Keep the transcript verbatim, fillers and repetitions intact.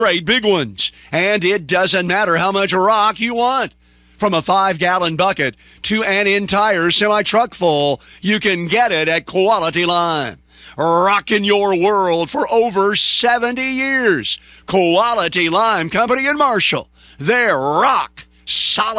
great big ones. And it doesn't matter how much rock you want. From a five-gallon bucket to an entire semi-truck full, you can get it at Quality Lime. Rocking your world for over seventy years. Quality Lime Company in Marshall. They're rock solid.